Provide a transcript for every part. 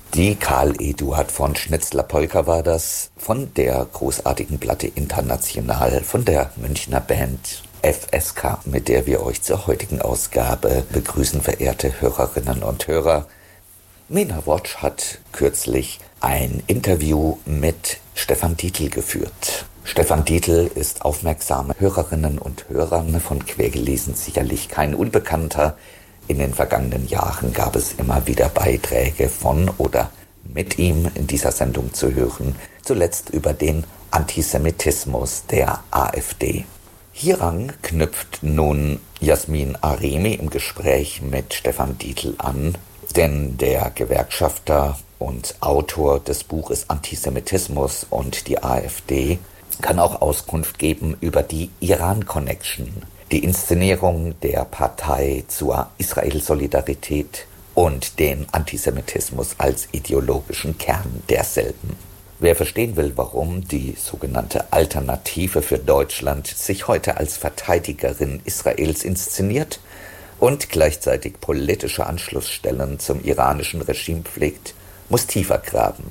Die Karl Eduard von Schnitzler-Polka war das von der großartigen Platte International von der Münchner Band FSK, mit der wir euch zur heutigen Ausgabe begrüßen, verehrte Hörerinnen und Hörer. MENA Watch hat kürzlich ein Interview mit Stefan Dietl geführt. Stefan Dietl ist aufmerksame Hörerinnen und Hörern von Quergelesen sicherlich kein Unbekannter. In den vergangenen Jahren gab es immer wieder Beiträge von oder mit ihm in dieser Sendung zu hören, zuletzt über den Antisemitismus der AfD. Hieran knüpft nun Jasmin Aremi im Gespräch mit Stefan Dietl an, denn der Gewerkschafter und Autor des Buches Antisemitismus und die AfD kann auch Auskunft geben über die Iran-Connection, die Inszenierung der Partei zur Israel-Solidarität und den Antisemitismus als ideologischen Kern derselben. Wer verstehen will, warum die sogenannte Alternative für Deutschland sich heute als Verteidigerin Israels inszeniert und gleichzeitig politische Anschlussstellen zum iranischen Regime pflegt, muss tiefer graben.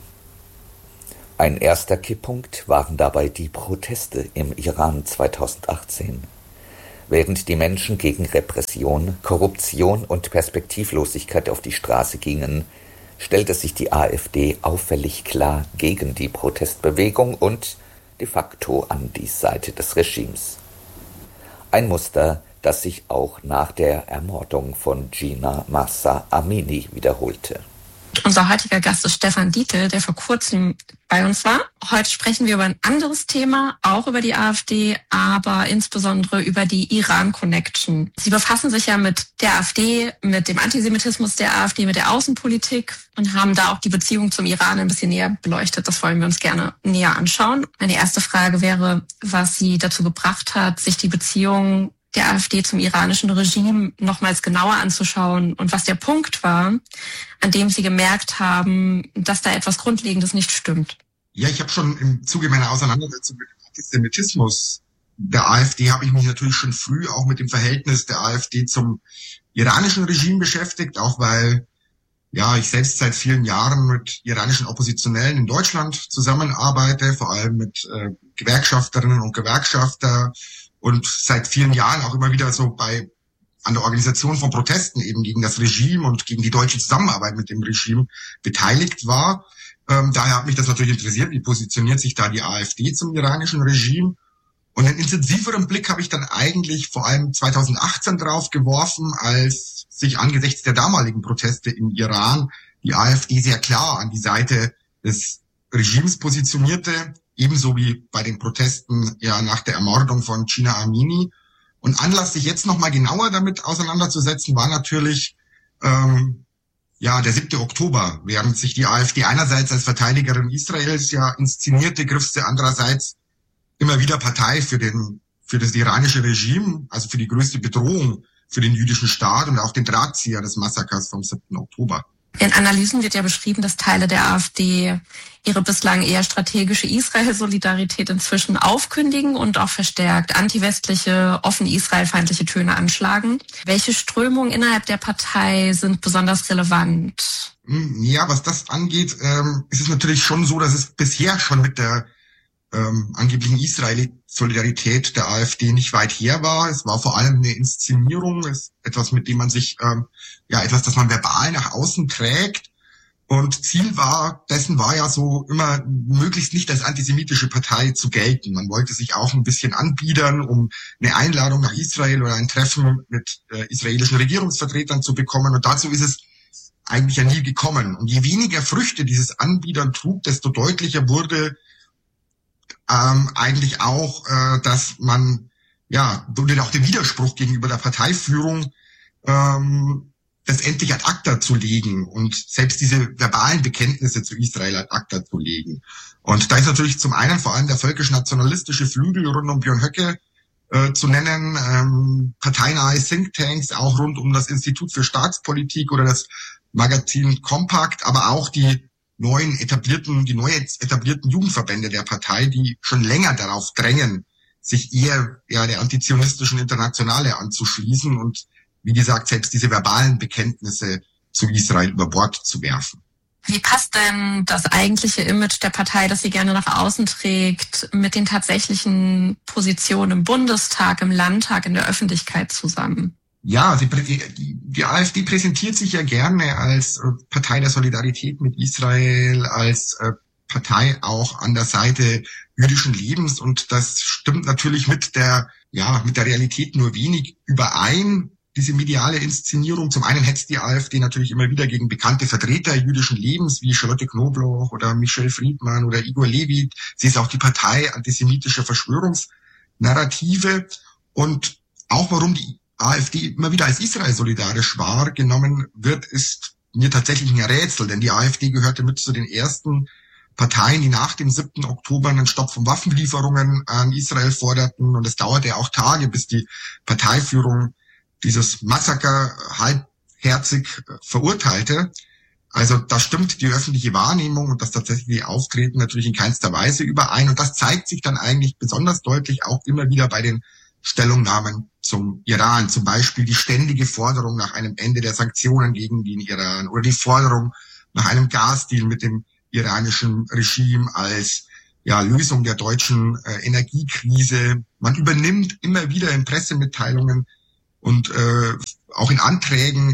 Ein erster Kipppunkt waren dabei die Proteste im Iran 2018. Während die Menschen gegen Repression, Korruption und Perspektivlosigkeit auf die Straße gingen, stellte sich die AfD auffällig klar gegen die Protestbewegung und de facto an die Seite des Regimes. Ein Muster, das sich auch nach der Ermordung von Gina Mahsa Amini wiederholte. Unser heutiger Gast ist Stefan Dietl, der vor kurzem bei uns war. Heute sprechen wir über ein anderes Thema, auch über die AfD, aber insbesondere über die Iran-Connection. Sie befassen sich ja mit der AfD, mit dem Antisemitismus der AfD, mit der Außenpolitik und haben da auch die Beziehung zum Iran ein bisschen näher beleuchtet. Das wollen wir uns gerne näher anschauen. Meine erste Frage wäre, was Sie dazu gebracht hat, sich die Beziehung der AfD zum iranischen Regime nochmals genauer anzuschauen und was der Punkt war, an dem Sie gemerkt haben, dass da etwas Grundlegendes nicht stimmt. Ja, ich habe schon im Zuge meiner Auseinandersetzung mit dem Antisemitismus der AfD habe ich mich natürlich schon früh auch mit dem Verhältnis der AfD zum iranischen Regime beschäftigt, auch weil ich selbst seit vielen Jahren mit iranischen Oppositionellen in Deutschland zusammenarbeite, vor allem mit Gewerkschafterinnen und Gewerkschafter, und seit vielen Jahren auch immer wieder so an der Organisation von Protesten eben gegen das Regime und gegen die deutsche Zusammenarbeit mit dem Regime beteiligt war. Daher hat mich das natürlich interessiert, wie positioniert sich da die AfD zum iranischen Regime. Und einen intensiveren Blick habe ich dann eigentlich vor allem 2018 drauf geworfen, als sich angesichts der damaligen Proteste im Iran die AfD sehr klar an die Seite des Regimes positionierte, ebenso wie bei den Protesten nach der Ermordung von Gina Amini. Und Anlass, sich jetzt nochmal genauer damit auseinanderzusetzen, war natürlich der 7. Oktober. Während sich die AfD einerseits als Verteidigerin Israels inszenierte, griff sie andererseits immer wieder Partei für das iranische Regime, also für die größte Bedrohung für den jüdischen Staat und auch den Drahtzieher des Massakers vom 7. Oktober. In Analysen wird ja beschrieben, dass Teile der AfD ihre bislang eher strategische Israel-Solidarität inzwischen aufkündigen und auch verstärkt antiwestliche, offen israelfeindliche Töne anschlagen. Welche Strömungen innerhalb der Partei sind besonders relevant? Ja, was das angeht, ist es natürlich schon so, dass es bisher schon mit der angeblichen Israel-Solidarität der AfD nicht weit her war. Es war vor allem eine Inszenierung, etwas, mit dem man sich, das man verbal nach außen trägt. Und Ziel dessen war ja so immer, möglichst nicht als antisemitische Partei zu gelten. Man wollte sich auch ein bisschen anbiedern, um eine Einladung nach Israel oder ein Treffen mit israelischen Regierungsvertretern zu bekommen. Und dazu ist es eigentlich ja nie gekommen. Und je weniger Früchte dieses Anbiedern trug, desto deutlicher wurde eigentlich auch, dass man, wurde auch der Widerspruch gegenüber der Parteiführung, das endlich ad acta zu legen und selbst diese verbalen Bekenntnisse zu Israel ad acta zu legen. Und da ist natürlich zum einen vor allem der völkisch-nationalistische Flügel rund um Björn Höcke zu nennen, parteinahe Thinktanks, auch rund um das Institut für Staatspolitik oder das Magazin Compact, aber auch die neu etablierten Jugendverbände der Partei, die schon länger darauf drängen, sich eher der antizionistischen Internationale anzuschließen und, wie gesagt, selbst diese verbalen Bekenntnisse zu Israel über Bord zu werfen. Wie passt denn das eigentliche Image der Partei, das sie gerne nach außen trägt, mit den tatsächlichen Positionen im Bundestag, im Landtag, in der Öffentlichkeit zusammen? Ja, die AfD präsentiert sich ja gerne als Partei der Solidarität mit Israel, als Partei auch an der Seite jüdischen Lebens, und das stimmt natürlich mit der Realität nur wenig überein. Diese mediale Inszenierung, zum einen hetzt die AfD natürlich immer wieder gegen bekannte Vertreter jüdischen Lebens wie Charlotte Knobloch oder Michel Friedmann oder Igor Levit. Sie ist auch die Partei antisemitischer Verschwörungsnarrative, und auch warum die AfD immer wieder als Israel solidarisch wahrgenommen wird, ist mir tatsächlich ein Rätsel, denn die AfD gehörte mit zu den ersten Parteien, die nach dem 7. Oktober einen Stopp von Waffenlieferungen an Israel forderten, und es dauerte auch Tage, bis die Parteiführung dieses Massaker halbherzig verurteilte. Also da stimmt die öffentliche Wahrnehmung und das tatsächliche Auftreten natürlich in keinster Weise überein. Und das zeigt sich dann eigentlich besonders deutlich auch immer wieder bei den Stellungnahmen zum Iran. Zum Beispiel die ständige Forderung nach einem Ende der Sanktionen gegen den Iran oder die Forderung nach einem Gasdeal mit dem iranischen Regime als Lösung der deutschen Energiekrise. Man übernimmt immer wieder in Pressemitteilungen und auch in Anträgen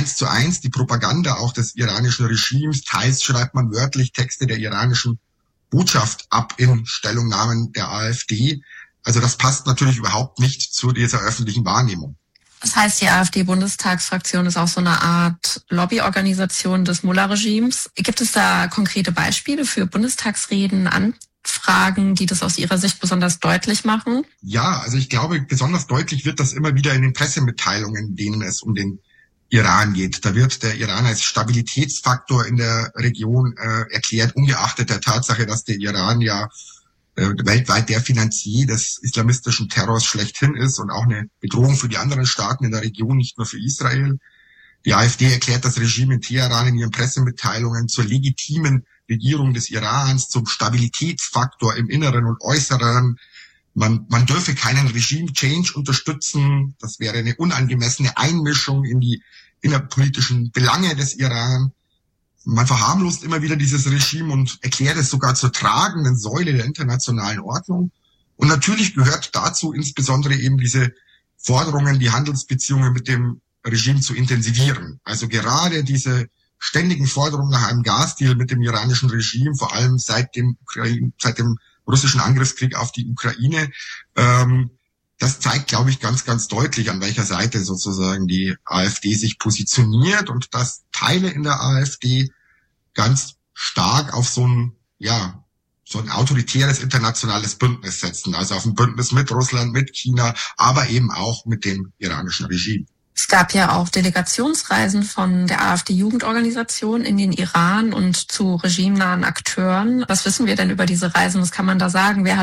1:1 die Propaganda auch des iranischen Regimes. Teils schreibt man wörtlich Texte der iranischen Botschaft ab in Stellungnahmen der AfD. Also das passt natürlich überhaupt nicht zu dieser öffentlichen Wahrnehmung. Das heißt, die AfD-Bundestagsfraktion ist auch so eine Art Lobbyorganisation des Mullah-Regimes. Gibt es da konkrete Beispiele für Bundestagsreden, Anfragen, die das aus Ihrer Sicht besonders deutlich machen? Ja, also ich glaube, besonders deutlich wird das immer wieder in den Pressemitteilungen, in denen es um den Iran geht. Da wird der Iran als Stabilitätsfaktor in der Region erklärt, ungeachtet der Tatsache, dass der Iran weltweit der Finanzier des islamistischen Terrors schlechthin ist und auch eine Bedrohung für die anderen Staaten in der Region, nicht nur für Israel. Die AfD erklärt das Regime in Teheran in ihren Pressemitteilungen zur legitimen Regierung des Irans, zum Stabilitätsfaktor im Inneren und Äußeren. Man dürfe keinen Regime-Change unterstützen. Das wäre eine unangemessene Einmischung in die innerpolitischen Belange des Iran. Man verharmlost immer wieder dieses Regime und erklärt es sogar zur tragenden Säule der internationalen Ordnung. Und natürlich gehört dazu insbesondere eben diese Forderungen, die Handelsbeziehungen mit dem Regime zu intensivieren. Also gerade diese ständigen Forderungen nach einem Gasdeal mit dem iranischen Regime, vor allem seit dem russischen Angriffskrieg auf die Ukraine, das zeigt, glaube ich, ganz, ganz deutlich, an welcher Seite sozusagen die AfD sich positioniert und dass Teile in der AfD ganz stark auf so ein autoritäres internationales Bündnis setzen, also auf ein Bündnis mit Russland, mit China, aber eben auch mit dem iranischen Regime. Es gab ja auch Delegationsreisen von der AfD-Jugendorganisation in den Iran und zu regimenahen Akteuren. Was wissen wir denn über diese Reisen? Was kann man da sagen? Wer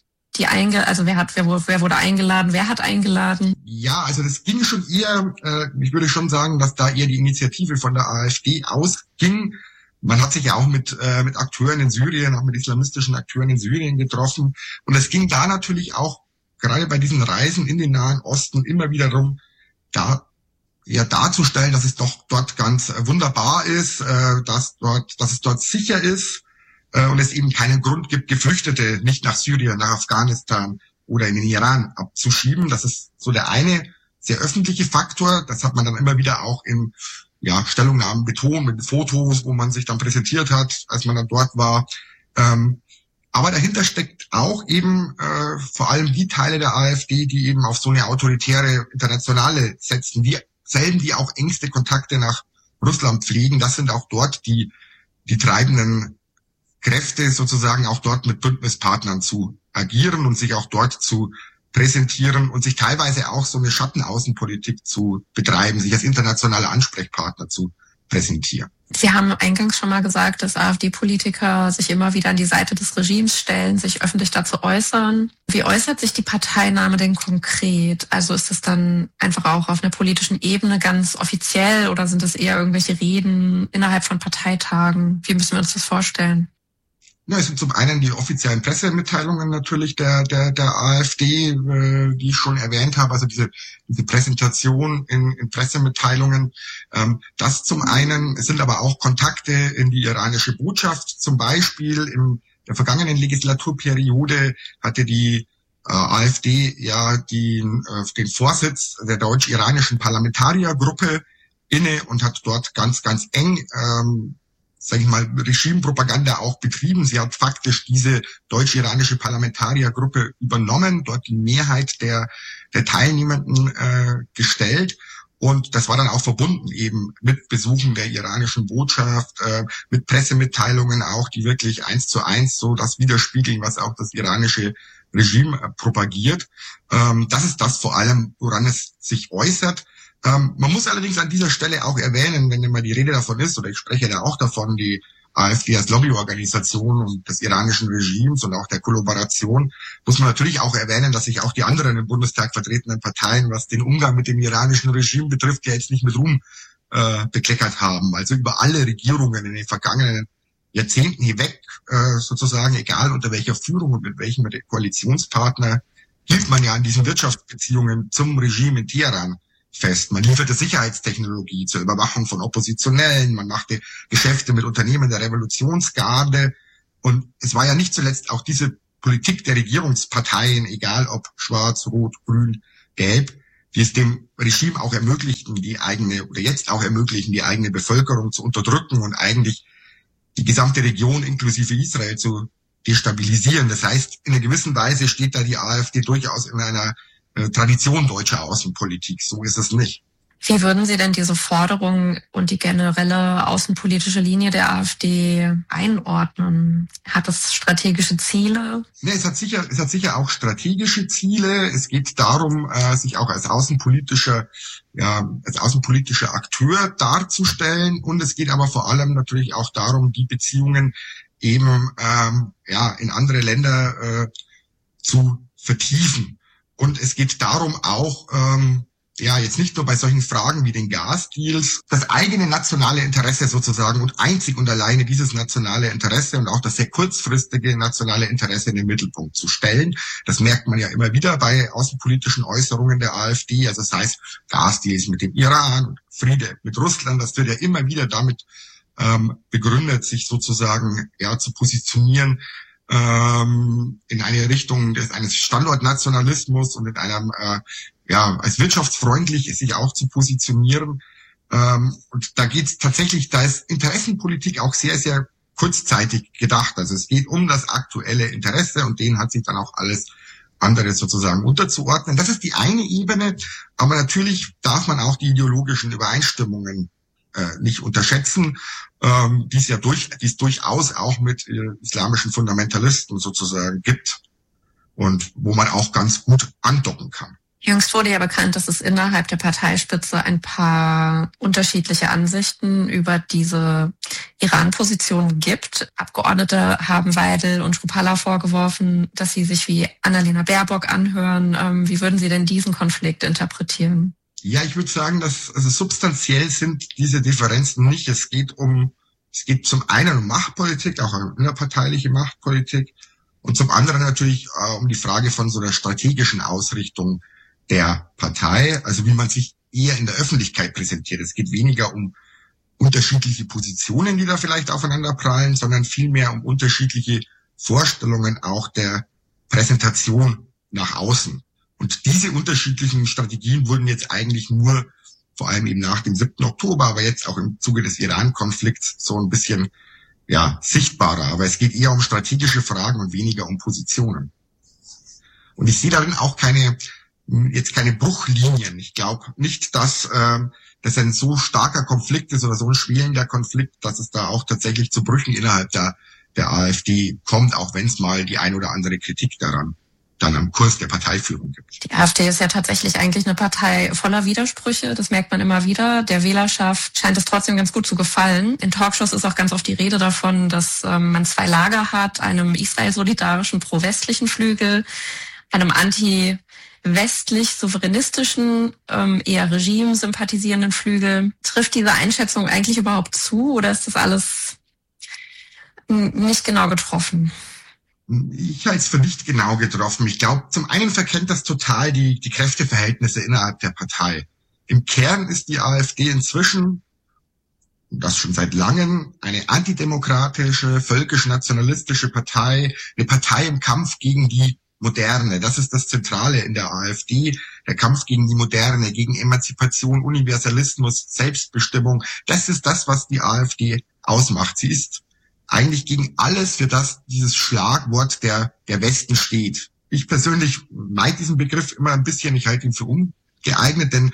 wurde eingeladen? Wer hat eingeladen? Ja, also das ging schon eher, ich würde schon sagen, dass da eher die Initiative von der AfD ausging. Man hat sich ja auch mit Akteuren in Syrien, auch mit islamistischen Akteuren in Syrien getroffen. Und es ging da natürlich auch, gerade bei diesen Reisen in den Nahen Osten, immer wieder darum, darzustellen, dass es doch dort ganz wunderbar ist, dass es dort sicher ist und es eben keinen Grund gibt, Geflüchtete nicht nach Syrien, nach Afghanistan oder in den Iran abzuschieben. Das ist so der eine sehr öffentliche Faktor. Das hat man dann immer wieder auch in Stellungnahmen betont, mit Fotos, wo man sich dann präsentiert hat, als man dann dort war. Aber dahinter steckt auch eben vor allem die Teile der AfD, die eben auf so eine autoritäre Internationale setzen, die auch engste Kontakte nach Russland pflegen. Das sind auch dort die treibenden Kräfte, sozusagen auch dort mit Bündnispartnern zu agieren und sich auch dort zu präsentieren und sich teilweise auch so eine Schattenaußenpolitik zu betreiben, sich als internationale Ansprechpartner zu präsentieren. Sie haben eingangs schon mal gesagt, dass AfD-Politiker sich immer wieder an die Seite des Regimes stellen, sich öffentlich dazu äußern. Wie äußert sich die Parteinahme denn konkret? Also ist es dann einfach auch auf einer politischen Ebene ganz offiziell oder sind es eher irgendwelche Reden innerhalb von Parteitagen? Wie müssen wir uns das vorstellen? Ja, es sind zum einen die offiziellen Pressemitteilungen natürlich der AfD, die ich schon erwähnt habe, also diese Präsentation in Pressemitteilungen. Das zum einen, es sind aber auch Kontakte in die iranische Botschaft. Zum Beispiel in der vergangenen Legislaturperiode hatte die AfD ja den Vorsitz der deutsch-iranischen Parlamentariergruppe inne und hat dort ganz, ganz eng sage ich mal, Regimepropaganda auch betrieben. Sie hat faktisch diese deutsch-iranische Parlamentariergruppe übernommen, dort die Mehrheit der Teilnehmenden gestellt. Und das war dann auch verbunden eben mit Besuchen der iranischen Botschaft, mit Pressemitteilungen auch, die wirklich 1:1 so das widerspiegeln, was auch das iranische Regime propagiert. Das ist das vor allem, woran es sich äußert. Man muss allerdings an dieser Stelle auch erwähnen, wenn immer die Rede davon ist, oder ich spreche da auch davon, die AfD als Lobbyorganisation und des iranischen Regimes und auch der Kollaboration, muss man natürlich auch erwähnen, dass sich auch die anderen im Bundestag vertretenen Parteien, was den Umgang mit dem iranischen Regime betrifft, ja jetzt nicht mit Ruhm bekleckert haben. Also über alle Regierungen in den vergangenen Jahrzehnten hinweg, sozusagen, egal unter welcher Führung und mit welchem Koalitionspartner, hielt man ja an diesen Wirtschaftsbeziehungen zum Regime in Teheran fest. Man lieferte Sicherheitstechnologie zur Überwachung von Oppositionellen, man machte Geschäfte mit Unternehmen der Revolutionsgarde und es war ja nicht zuletzt auch diese Politik der Regierungsparteien, egal ob schwarz, rot, grün, gelb, die es dem Regime auch ermöglichten, die eigene Bevölkerung zu unterdrücken und eigentlich die gesamte Region inklusive Israel zu destabilisieren. Das heißt, in einer gewissen Weise steht da die AfD durchaus in einer Tradition deutscher Außenpolitik. So ist es nicht. Wie würden Sie denn diese Forderung und die generelle außenpolitische Linie der AfD einordnen? Hat es strategische Ziele? Ja, es hat sicher auch strategische Ziele. Es geht darum, sich auch als außenpolitischer Akteur darzustellen. Und es geht aber vor allem natürlich auch darum, die Beziehungen eben in andere Länder zu vertiefen. Und es geht darum auch, jetzt nicht nur bei solchen Fragen wie den Gasdeals, das eigene nationale Interesse sozusagen und einzig und alleine dieses nationale Interesse und auch das sehr kurzfristige nationale Interesse in den Mittelpunkt zu stellen. Das merkt man ja immer wieder bei außenpolitischen Äußerungen der AfD. Also das heißt, Gasdeals mit dem Iran und Friede mit Russland, das wird ja immer wieder damit begründet, sich sozusagen zu positionieren in eine Richtung eines Standortnationalismus und in einem als wirtschaftsfreundlich sich auch zu positionieren. Und da ist Interessenpolitik auch sehr, sehr kurzzeitig gedacht. Also es geht um das aktuelle Interesse und denen hat sich dann auch alles andere sozusagen unterzuordnen. Das ist die eine Ebene, aber natürlich darf man auch die ideologischen Übereinstimmungen nicht unterschätzen, die es durchaus auch mit islamischen Fundamentalisten sozusagen gibt und wo man auch ganz gut andocken kann. Jüngst wurde ja bekannt, dass es innerhalb der Parteispitze ein paar unterschiedliche Ansichten über diese Iran-Position gibt. Abgeordnete haben Weidel und Schruppalla vorgeworfen, dass sie sich wie Annalena Baerbock anhören. Wie würden Sie denn diesen Konflikt interpretieren? Ja, ich würde sagen, dass substanziell sind diese Differenzen nicht. Es geht zum einen um Machtpolitik, auch um innerparteiliche Machtpolitik, und zum anderen natürlich um die Frage von so einer strategischen Ausrichtung der Partei, also wie man sich eher in der Öffentlichkeit präsentiert. Es geht weniger um unterschiedliche Positionen, die da vielleicht aufeinander prallen, sondern vielmehr um unterschiedliche Vorstellungen auch der Präsentation nach außen. Und diese unterschiedlichen Strategien wurden jetzt eigentlich nur, vor allem eben nach dem 7. Oktober, aber jetzt auch im Zuge des Iran-Konflikts so ein bisschen sichtbarer. Aber es geht eher um strategische Fragen und weniger um Positionen. Und ich sehe darin auch keine Bruchlinien. Ich glaube nicht, dass das ein so starker Konflikt ist oder so ein schwelender Konflikt, dass es da auch tatsächlich zu Brüchen innerhalb der AfD kommt, auch wenn es mal die ein oder andere Kritik daran dann am Kurs der Parteiführung gibt. Die AfD ist ja tatsächlich eigentlich eine Partei voller Widersprüche. Das merkt man immer wieder. Der Wählerschaft scheint es trotzdem ganz gut zu gefallen. In Talkshows ist auch ganz oft die Rede davon, dass man zwei Lager hat, einem israel-solidarischen pro-westlichen Flügel, einem anti-westlich-souveränistischen, eher Regime-sympathisierenden Flügel. Trifft diese Einschätzung eigentlich überhaupt zu oder ist das alles Nicht genau getroffen. Ich halte es für nicht genau getroffen. Ich glaube, zum einen verkennt das total die Kräfteverhältnisse innerhalb der Partei. Im Kern ist die AfD inzwischen, das schon seit langem, eine antidemokratische, völkisch-nationalistische Partei, eine Partei im Kampf gegen die Moderne. Das ist das Zentrale in der AfD, der Kampf gegen die Moderne, gegen Emanzipation, Universalismus, Selbstbestimmung. Das ist das, was die AfD ausmacht. Sie ist eigentlich gegen alles, für das dieses Schlagwort der Westen steht. Ich persönlich meide diesen Begriff immer ein bisschen, ich halte ihn für ungeeignet, denn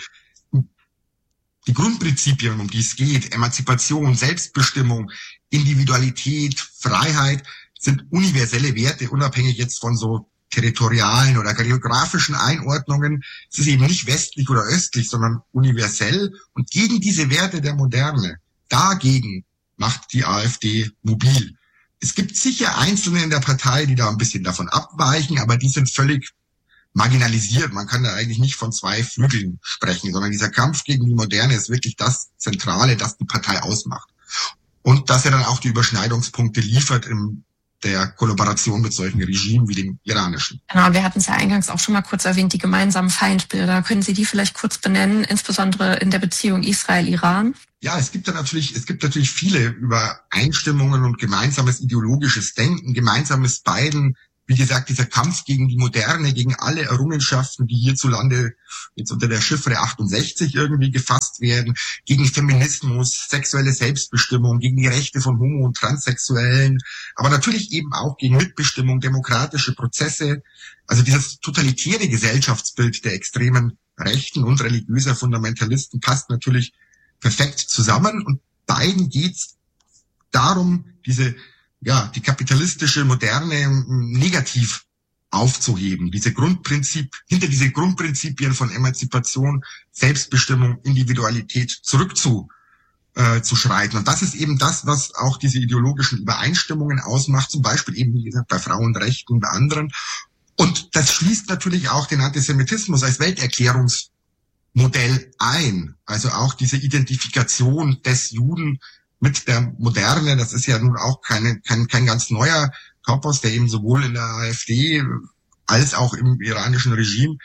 die Grundprinzipien, um die es geht, Emanzipation, Selbstbestimmung, Individualität, Freiheit, sind universelle Werte, unabhängig jetzt von so territorialen oder geografischen Einordnungen. Es ist eben nicht westlich oder östlich, sondern universell. Und gegen diese Werte der Moderne, dagegen macht die AfD mobil. Es gibt sicher Einzelne in der Partei, die da ein bisschen davon abweichen, aber die sind völlig marginalisiert. Man kann da eigentlich nicht von zwei Flügeln sprechen, sondern dieser Kampf gegen die Moderne ist wirklich das Zentrale, das die Partei ausmacht. Und dass er dann auch die Überschneidungspunkte liefert in der Kollaboration mit solchen Regimen wie dem iranischen. Genau, wir hatten es ja eingangs auch schon mal kurz erwähnt, die gemeinsamen Feindbilder. Können Sie die vielleicht kurz benennen, insbesondere in der Beziehung Israel-Iran? Ja, es gibt natürlich viele Übereinstimmungen und gemeinsames ideologisches Denken, gemeinsames beiden. Wie gesagt, dieser Kampf gegen die Moderne, gegen alle Errungenschaften, die hierzulande jetzt unter der Chiffre 68 irgendwie gefasst werden, gegen Feminismus, sexuelle Selbstbestimmung, gegen die Rechte von Homo- und Transsexuellen, aber natürlich eben auch gegen Mitbestimmung, demokratische Prozesse. Also dieses totalitäre Gesellschaftsbild der extremen Rechten und religiöser Fundamentalisten passt natürlich perfekt zusammen. Und beiden geht's darum, die kapitalistische Moderne negativ aufzuheben, hinter diese Grundprinzipien von Emanzipation, Selbstbestimmung, Individualität zurückzuschreiten. Und das ist eben das, was auch diese ideologischen Übereinstimmungen ausmacht, zum Beispiel eben, wie gesagt, bei Frauenrechten, bei anderen. Und das schließt natürlich auch den Antisemitismus als Welterklärungsmodell ein. Also auch diese Identifikation des Juden mit der Moderne, das ist ja nun auch kein ganz neuer Topos, der eben sowohl in der AfD als auch im iranischen Regime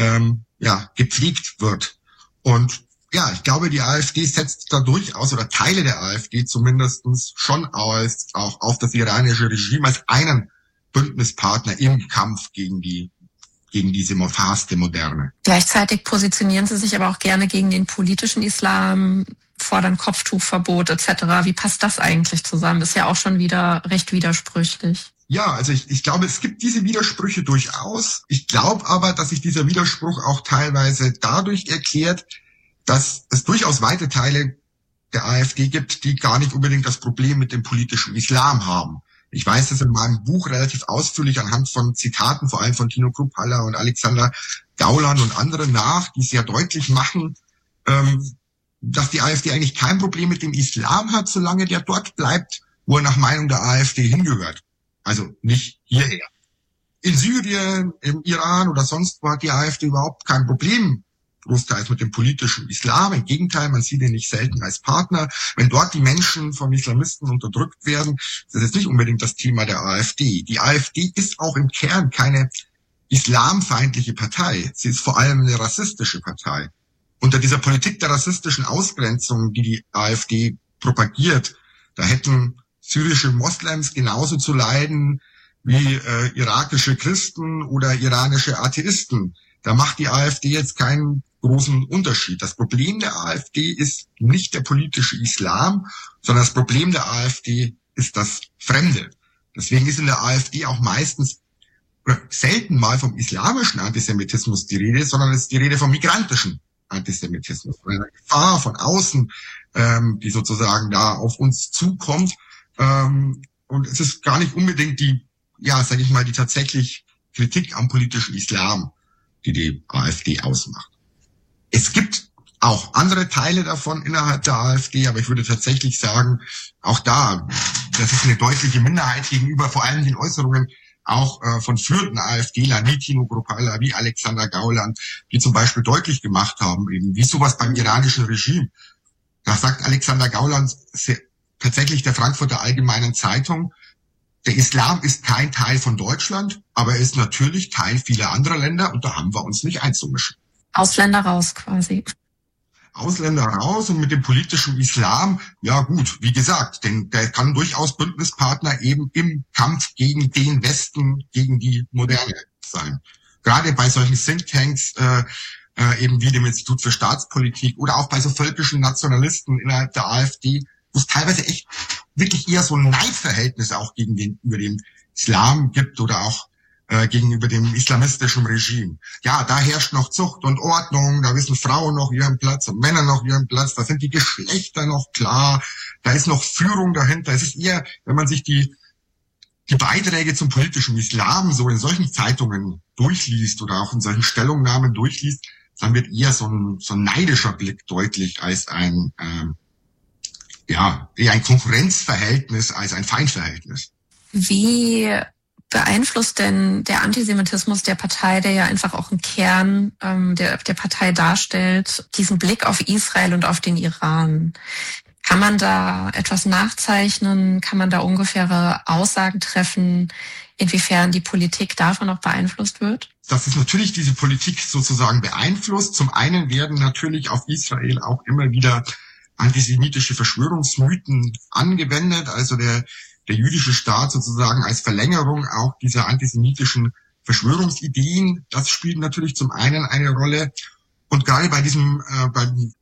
gepflegt wird. Und ja, ich glaube, die AfD setzt da durchaus, oder Teile der AfD zumindestens schon auch auf das iranische Regime als einen Bündnispartner im Kampf gegen diese verhasste Moderne. Gleichzeitig positionieren sie sich aber auch gerne gegen den politischen Islam, fordern Kopftuchverbot etc. Wie passt das eigentlich zusammen? Ist ja auch schon wieder recht widersprüchlich. Ja, also ich glaube, es gibt diese Widersprüche durchaus. Ich glaube aber, dass sich dieser Widerspruch auch teilweise dadurch erklärt, dass es durchaus weite Teile der AfD gibt, die gar nicht unbedingt das Problem mit dem politischen Islam haben. Ich weiß das in meinem Buch relativ ausführlich anhand von Zitaten, vor allem von Tino Krupphaller und Alexander Gauland und anderen die sehr deutlich machen, dass die AfD eigentlich kein Problem mit dem Islam hat, solange der dort bleibt, wo er nach Meinung der AfD hingehört. Also nicht hierher. In Syrien, im Iran oder sonst wo hat die AfD überhaupt kein Problem, großteils mit dem politischen Islam. Im Gegenteil, man sieht ihn nicht selten als Partner. Wenn dort die Menschen von Islamisten unterdrückt werden, das ist nicht unbedingt das Thema der AfD. Die AfD ist auch im Kern keine islamfeindliche Partei. Sie ist vor allem eine rassistische Partei. Unter dieser Politik der rassistischen Ausgrenzung, die die AfD propagiert, da hätten syrische Moslems genauso zu leiden wie irakische Christen oder iranische Atheisten. Da macht die AfD jetzt keinen großen Unterschied. Das Problem der AfD ist nicht der politische Islam, sondern das Problem der AfD ist das Fremde. Deswegen ist in der AfD auch meistens oder selten mal vom islamischen Antisemitismus die Rede, sondern es ist die Rede vom migrantischen Antisemitismus, von einer Gefahr von außen, die sozusagen da auf uns zukommt. Und es ist gar nicht unbedingt die tatsächlich Kritik am politischen Islam, die AfD ausmacht. Es gibt auch andere Teile davon innerhalb der AfD, aber ich würde tatsächlich sagen, auch das ist eine deutliche Minderheit gegenüber vor allem den Äußerungen auch von führenden AfDlern wie Tino Krupphaller, wie Alexander Gauland, die zum Beispiel deutlich gemacht haben, eben wie sowas beim iranischen Regime. Da sagt Alexander Gauland tatsächlich der Frankfurter Allgemeinen Zeitung, der Islam ist kein Teil von Deutschland, aber er ist natürlich Teil vieler anderer Länder und da haben wir uns nicht einzumischen. Ausländer raus quasi. Ausländer raus und mit dem politischen Islam, ja gut, wie gesagt, denn der kann durchaus Bündnispartner eben im Kampf gegen den Westen, gegen die Moderne sein. Gerade bei solchen Thinktanks, eben wie dem Institut für Staatspolitik oder auch bei so völkischen Nationalisten innerhalb der AfD, wo es teilweise echt wirklich eher so ein Neidverhältnis auch gegenüber dem Islam gibt oder auch gegenüber dem islamistischen Regime. Ja, da herrscht noch Zucht und Ordnung, da wissen Frauen noch ihren Platz und Männer noch ihren Platz, da sind die Geschlechter noch klar, da ist noch Führung dahinter. Es ist eher, wenn man sich die Beiträge zum politischen Islam so in solchen Zeitungen durchliest oder auch in solchen Stellungnahmen durchliest, dann wird eher so ein neidischer Blick deutlich als eher ein Konkurrenzverhältnis als ein Feindverhältnis. Wie beeinflusst denn der Antisemitismus der Partei, der ja einfach auch einen Kern der Partei darstellt, diesen Blick auf Israel und auf den Iran? Kann man da etwas nachzeichnen? Kann man da ungefähre Aussagen treffen, inwiefern die Politik davon auch beeinflusst wird? Dass es natürlich diese Politik sozusagen beeinflusst. Zum einen werden natürlich auf Israel auch immer wieder antisemitische Verschwörungsmythen angewendet, also der jüdische Staat sozusagen als Verlängerung auch dieser antisemitischen Verschwörungsideen. Das spielt natürlich zum einen eine Rolle. Und gerade bei diesem, beim